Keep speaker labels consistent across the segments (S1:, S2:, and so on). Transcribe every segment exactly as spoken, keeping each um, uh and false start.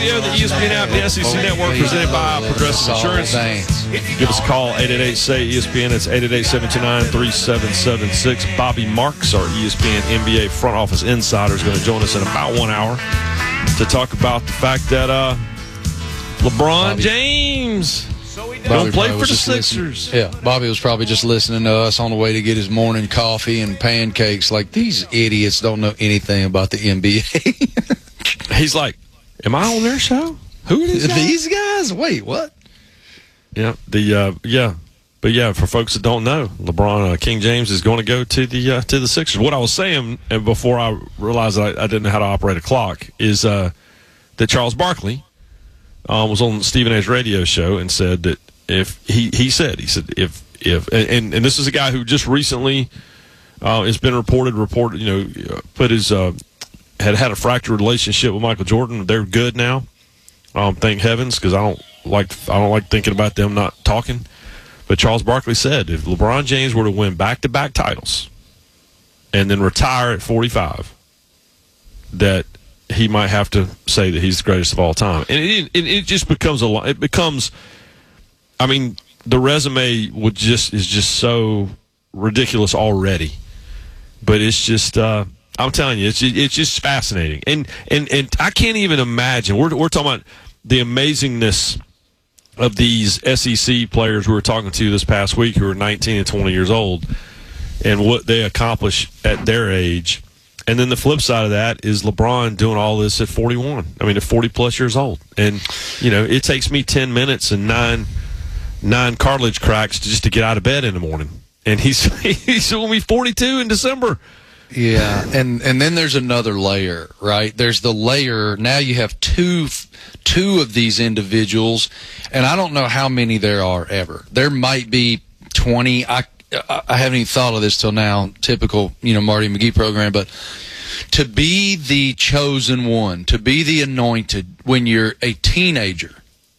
S1: Radio, the E S P N app, the S E C Network, presented by Progressive Insurance. Give us a call, eight eight eight, S A Y, E S P N. It's eight eight eight, seven two nine, three seven seven six. Bobby Marks, our E S P N N B A front office insider, is going to join us in about one hour to talk about the fact that uh, LeBron Bobby. James going to play for the Sixers.
S2: Yeah, Bobby was probably just listening to us on the way to get his morning coffee and pancakes. Like, these idiots don't know anything about the N B A.
S1: He's like, am I on their show? Who are these guys?
S2: These guys? Wait, what?
S1: Yeah, the uh, yeah, but yeah, for folks that don't know, LeBron uh, King James is going to go to the uh, to the Sixers. What I was saying, and before I realized I, I didn't know how to operate a clock, is uh, that Charles Barkley uh, was on Stephen A's radio show and said that if he he said he said if if and and this is a guy who just recently uh, it's been reported reported you know put his uh, had had a fractured relationship with Michael Jordan. They're good now. Um, thank heavens, because I don't like I don't like thinking about them not talking. But Charles Barkley said if LeBron James were to win back-to-back titles and then retire at forty-five, that he might have to say that he's the greatest of all time. And it, it, it just becomes a lot. It becomes, I mean, the resume would just is just so ridiculous already. But it's just. Uh, I'm telling you, it's it's just fascinating, and and and I can't even imagine. We're we're talking about the amazingness of these S E C players we were talking to this past week, who are nineteen and twenty years old, and what they accomplish at their age. And then the flip side of that is LeBron doing all this at forty-one. I mean, at forty plus years old, and you know, it takes me ten minutes and nine nine cartilage cracks to just to get out of bed in the morning, and he's he's going to be forty-two in December.
S2: Yeah, and, and then there's another layer, right? There's the layer, now you have two two of these individuals, and I don't know how many there are ever. There might be twenty. I, I haven't even thought of this till now, typical, you know, Marty McGee program, but to be the chosen one, to be the anointed when you're a teenager,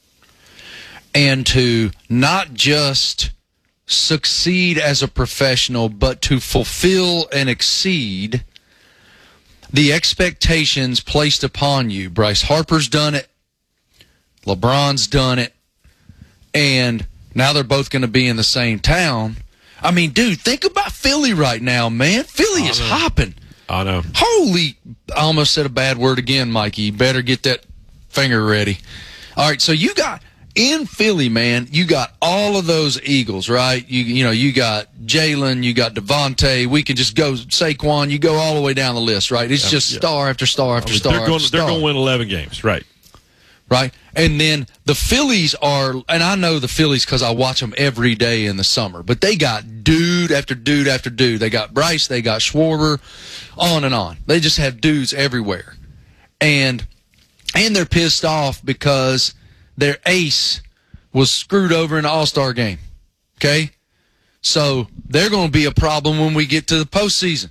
S2: and to not just succeed as a professional, but to fulfill and exceed the expectations placed upon you. Bryce Harper's done it. LeBron's done it. And now they're both going to be in the same town. I mean, dude, think about Philly right now, man. Philly is hopping.
S1: I know.
S2: Holy, I almost said a bad word again, Mikey. You better get that finger ready. All right, so you got... in Philly, man, you got all of those Eagles, right? You you know, you got Jalen, you got Devontae. We can just go Saquon. You go all the way down the list, right? It's just yeah. star after star after I mean, star.
S1: They're going,
S2: after
S1: they're
S2: star.
S1: going to win eleven games, right?
S2: Right, and then the Phillies are, and I know the Phillies because I watch them every day in the summer. But they got dude after dude after dude. They got Bryce, they got Schwarber, on and on. They just have dudes everywhere, and and they're pissed off because their ace was screwed over in the All-Star game, okay? So they're going to be a problem when we get to the postseason.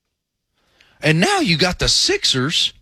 S2: And now you got the Sixers,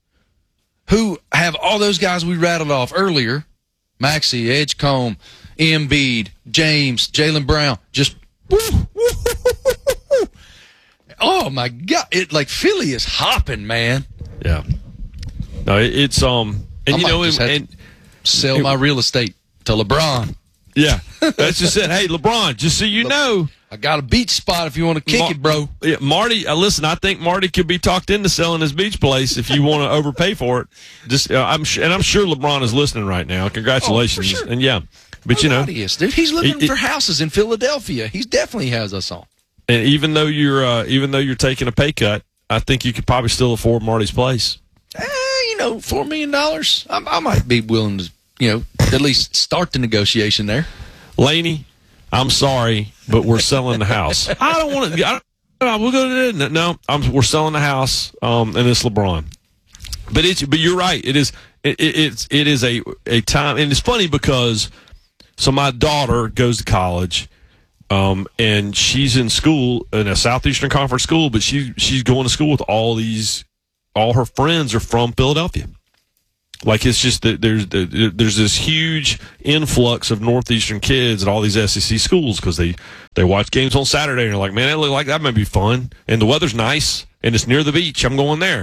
S2: who have all those guys we rattled off earlier, Maxey, Edgecombe, Embiid, James, Jaylen Brown, just, woo, woo, woo, woo, woo. Oh, my God. It, like, Philly is hopping, man.
S1: Yeah. No, it, it's, um, and
S2: I
S1: you know,
S2: just
S1: and,
S2: and sell it, my real estate to LeBron.
S1: Yeah, that's just it. Hey, LeBron, just so you know,
S2: I got a beach spot if you want to kick Mar- it, bro.
S1: Yeah, Marty, uh, listen, I think Marty could be talked into selling his beach place if you want to overpay for it. Just, uh, I'm sh- and I'm sure LeBron is listening right now. Congratulations,
S2: oh, for sure.
S1: And yeah, but you know,
S2: he is, dude. He's looking
S1: it,
S2: for houses in Philadelphia. He definitely has us on.
S1: And even though you're, uh, even though you're taking a pay cut, I think you could probably still afford Marty's place.
S2: Eh, you know, four million dollars. I, I might be willing to, you know, at least start the negotiation there.
S1: Laney, I'm sorry, but we're selling the house. I don't want to. I don't, we'll go to no. I'm, we're selling the house, um, and it's LeBron. But it's. But you're right. It is. It, it, it's. It is a a time, and it's funny because so my daughter goes to college, um, and she's in school in a Southeastern Conference school, but she she's going to school with all these. All her friends are from Philadelphia. Like, it's just that there's there's this huge influx of Northeastern kids at all these S E C schools because they, they watch games on Saturday and they're like, man, that look like that might be fun. And the weather's nice and it's near the beach. I'm going there.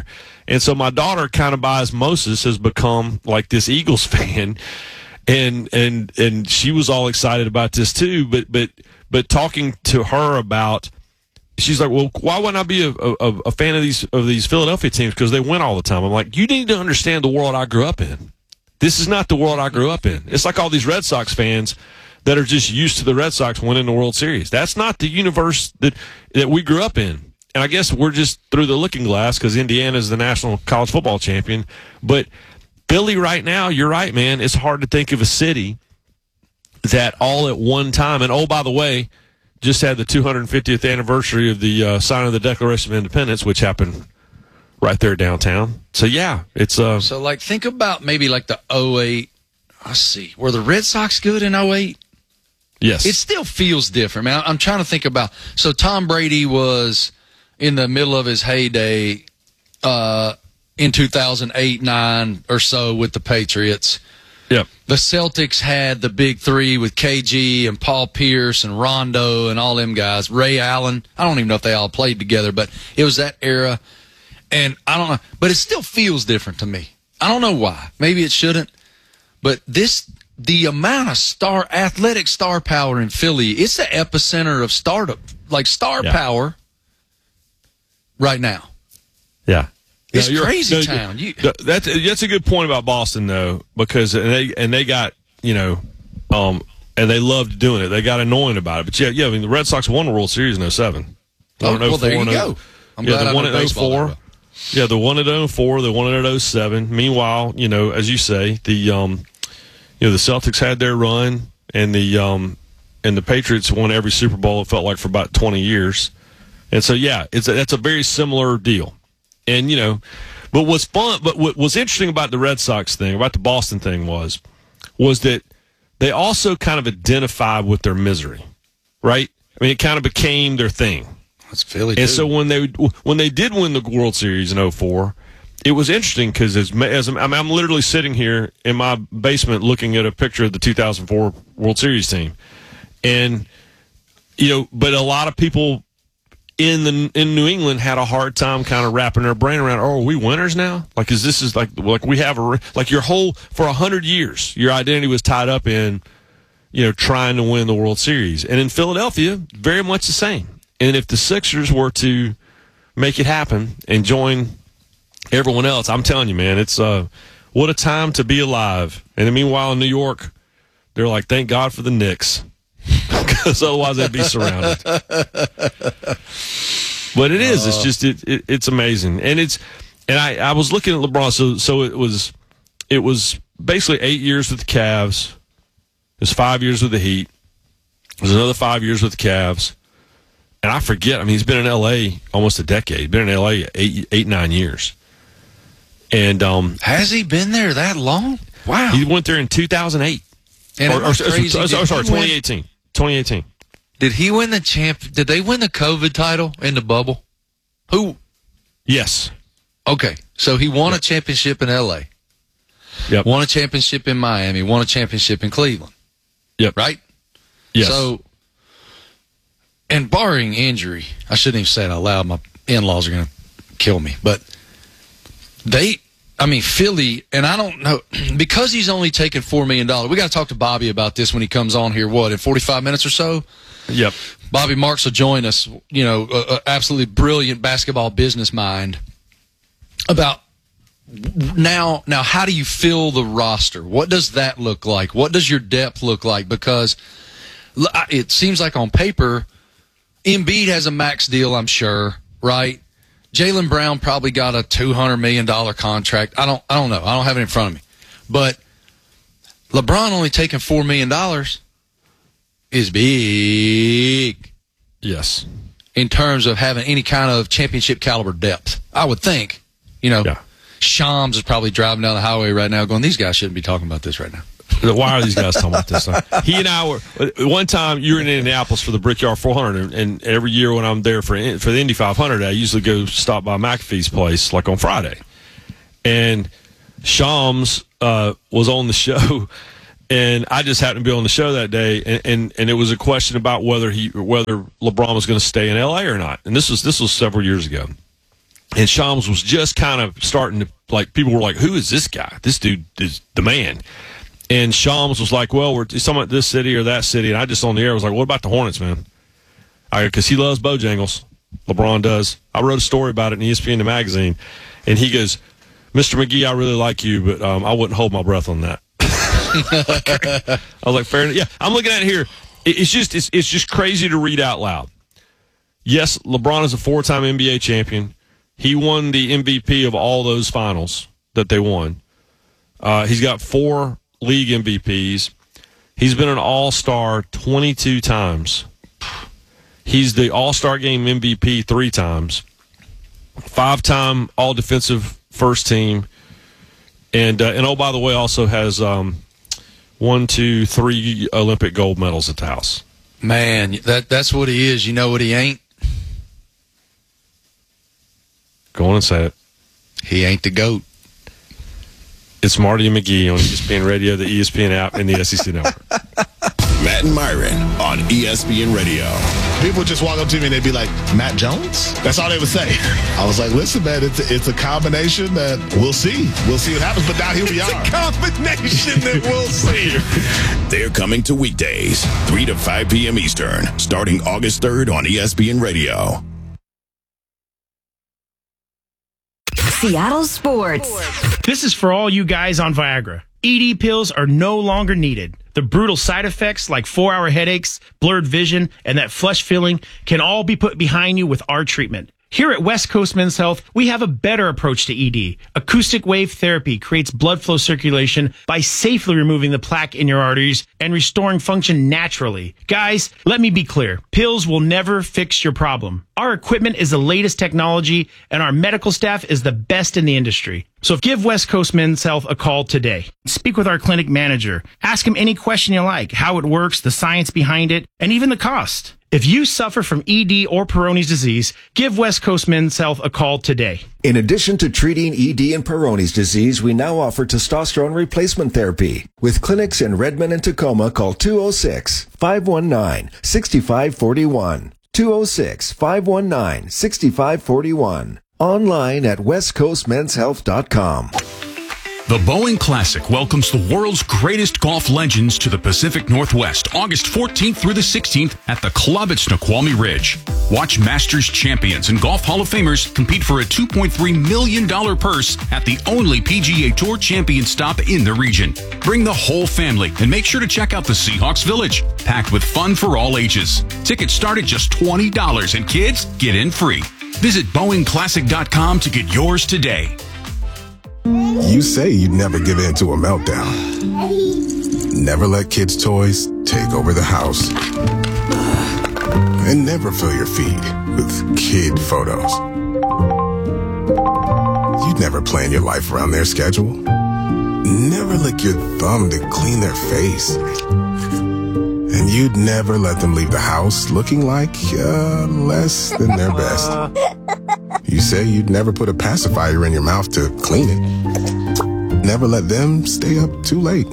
S1: And so my daughter, kind of by osmosis, has become like this Eagles fan, and and and she was all excited about this too. But but but talking to her about, she's like, well, why wouldn't I be a, a, a fan of these of these Philadelphia teams because they win all the time? I'm like, you need to understand the world I grew up in. This is not the world I grew up in. It's like all these Red Sox fans that are just used to the Red Sox winning the World Series. That's not the universe that that we grew up in. And I guess we're just through the looking glass because Indiana is the national college football champion. But Philly right now, you're right, man. It's hard to think of a city that all at one time, and oh, by the way, just had the two hundred fiftieth anniversary of the uh, signing of the Declaration of Independence, which happened right there downtown. So, yeah, it's... Uh,
S2: so, like, think about maybe like the oh eight. Let's see. Were the Red Sox good in oh eight?
S1: Yes.
S2: It still feels different, man. I'm trying to think about... So, Tom Brady was in the middle of his heyday uh, in two thousand eight, nine or so with the Patriots.
S1: Yep.
S2: The Celtics had the big three with K G and Paul Pierce and Rondo and all them guys. Ray Allen. I don't even know if they all played together, but it was that era. And I don't know, but it still feels different to me. I don't know why. Maybe it shouldn't. But this, the amount of star, athletic star power in Philly, it's the epicenter of startup, like star yeah. power right now.
S1: Yeah.
S2: It's
S1: no,
S2: crazy
S1: no,
S2: town. You,
S1: that's, that's a good point about Boston, though, because and they, and they got, you know, um, and they loved doing it. They got annoying about it. But, yeah, yeah, I mean, the Red Sox won the World Series in oh seven.
S2: Oh, well, there you go. I'm
S1: yeah,
S2: glad
S1: the
S2: I
S1: one
S2: know
S1: at
S2: baseball
S1: oh four. Yeah, the one at oh four, the one at oh seven. Meanwhile, you know, as you say, the um, you know, the Celtics had their run, and the um, and the Patriots won every Super Bowl. It felt like for about twenty years, and so yeah, it's a, that's a very similar deal. And you know, but what's fun, but what was interesting about the Red Sox thing, about the Boston thing, was was that they also kind of identified with their misery, right? I mean, it kind of became their thing.
S2: That's Philly,
S1: and
S2: too.
S1: so when they when they did win the World Series in oh four, it was interesting because as, as I'm, I'm literally sitting here in my basement looking at a picture of the two thousand four World Series team, and you know, but a lot of people in the in New England had a hard time kind of wrapping their brain around. Oh, are we winners now? Like, is this is like like we have a like your whole for a hundred years your identity was tied up in, you know, trying to win the World Series, and in Philadelphia, very much the same. And if the Sixers were to make it happen and join everyone else, I'm telling you, man, it's uh, what a time to be alive. And meanwhile, in New York, they're like, thank God for the Knicks, because otherwise they'd be surrounded. But it is. It's just it, it. It's amazing, and it's. And I, I was looking at LeBron. So so it was, it was basically eight years with the Cavs. It was five years with the Heat. It was another five years with the Cavs. And I forget, I mean, he's been in L A almost a decade. Been in L A eight, eight nine years. And um,
S2: has he been there that long? Wow.
S1: He went there in two thousand eight.
S2: And
S1: or, or,
S2: crazy.
S1: or, or, sorry, twenty eighteen. Win? twenty eighteen.
S2: Did he win the champ? Did they win the COVID title in the bubble? Who?
S1: Yes.
S2: Okay, so he won yep. a championship in L A.
S1: Yep.
S2: Won a championship in Miami. Won a championship in Cleveland.
S1: Yep.
S2: Right?
S1: Yes.
S2: So. And barring injury, I shouldn't even say it out loud. My in-laws are going to kill me. But they, I mean, Philly, and I don't know, because he's only taking four million dollars. We got to talk to Bobby about this when he comes on here, what, in forty-five minutes or so?
S1: Yep.
S2: Bobby Marks will join us, you know, a, a absolutely brilliant basketball business mind about now, now, how do you fill the roster? What does that look like? What does your depth look like? Because it seems like on paper, Embiid has a max deal, I'm sure, right? Jaylen Brown probably got a two hundred million dollars contract. I don't I don't know. I don't have it in front of me. But LeBron only taking four million dollars is big.
S1: Yes.
S2: In terms of having any kind of championship caliber depth, I would think. You know,
S1: yeah.
S2: Shams is probably driving down the highway right now going, these guys shouldn't be talking about this right now.
S1: Why are these guys talking about this? He and I were one time. You were in Indianapolis for the Brickyard four hundred, and, and every year when I'm there for for the Indy five hundred, I usually go stop by McAfee's place like on Friday. And Shams uh, was on the show, and I just happened to be on the show that day, and, and, and it was a question about whether he whether LeBron was going to stay in L A or not. And this was this was several years ago. And Shams was just kind of starting to, like, people were like, who is this guy? This dude is the man. And Shams was like, well, we're talking about this city or that city. And I just on the air was like, what about the Hornets, man? Because he loves Bojangles. LeBron does. I wrote a story about it in E S P N the magazine. And he goes, Mister McGee, I really like you, but um, I wouldn't hold my breath on that. I was like, fair enough. Yeah, I'm looking at it here. It's just, it's, it's just crazy to read out loud. Yes, LeBron is a four-time N B A champion. He won the M V P of all those finals that they won. Uh, he's got four league M V Ps. He's been an all-star twenty-two times. He's the all-star game M V P three times. Five-time all-defensive first team. And, uh, and oh, by the way, also has um, one, two, three Olympic gold medals at the house.
S2: Man, that that's what he is. You know what he ain't?
S1: Go on and say it.
S2: He ain't the GOAT.
S1: It's Marty and McGee on E S P N Radio, the E S P N app, and the S E C Network.
S3: Matt and Myron on E S P N Radio.
S4: People would just walk up to me and they'd be like, Matt Jones? That's all they would say. I was like, listen, man, it's a, it's a combination that we'll see. We'll see what happens, but now here we
S3: it's
S4: are.
S3: It's a combination that we'll see. They're coming to weekdays, three to five p.m. Eastern, starting August third on E S P N Radio.
S5: Seattle Sports.
S6: This is for all you guys on Viagra. E D pills are no longer needed. The brutal side effects like four-hour headaches, blurred vision, and that flush feeling can all be put behind you with our treatment. Here at West Coast Men's Health, we have a better approach to E D. Acoustic wave therapy creates blood flow circulation by safely removing the plaque in your arteries and restoring function naturally. Guys, let me be clear. Pills will never fix your problem. Our equipment is the latest technology, and our medical staff is the best in the industry. So give West Coast Men's Health a call today. Speak with our clinic manager. Ask him any question you like, how it works, the science behind it, and even the cost. If you suffer from E D or Peyronie's disease, give West Coast Men's Health a call today.
S7: In addition to treating E D and Peyronie's disease, we now offer testosterone replacement therapy. With clinics in Redmond and Tacoma, call two oh six, five one nine, six five four one. two oh six, five one nine, six five four one. Online at west coast men's health dot com.
S8: The Boeing Classic welcomes the world's greatest golf legends to the Pacific Northwest, August fourteenth through the sixteenth at the club at Snoqualmie Ridge. Watch Masters champions and Golf Hall of Famers compete for a two point three million dollars purse at the only P G A Tour champion stop in the region. Bring the whole family and make sure to check out the Seahawks Village, packed with fun for all ages. Tickets start at just twenty dollars and kids get in free. Visit Boeing Classic dot com to get yours today.
S9: You say you'd never give in to a meltdown. Never let kids' toys take over the house. And never fill your feed with kid photos. You'd never plan your life around their schedule. Never lick your thumb to clean their face. And you'd never let them leave the house looking like uh, less than their best. You say you'd never put a pacifier in your mouth to clean it. Never let them stay up too late.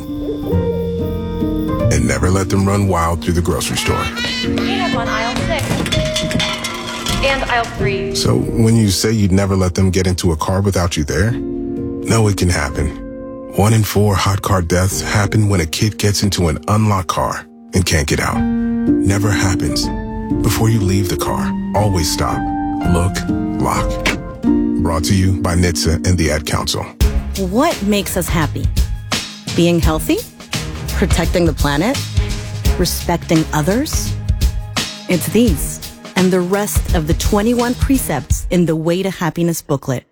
S9: And never let them run wild through the grocery store.
S10: We have on aisle six and aisle three.
S9: So when you say you'd never let them get into a car without you there, no, it can happen. One in four hot car deaths happen when a kid gets into an unlocked car and can't get out. Never happens. Before you leave the car, always stop, look, lock. Brought to you by N H T S A and the Ad Council.
S5: What makes us happy? Being healthy? Protecting the planet? Respecting others? It's these and the rest of the twenty-one precepts in the Way to Happiness booklet.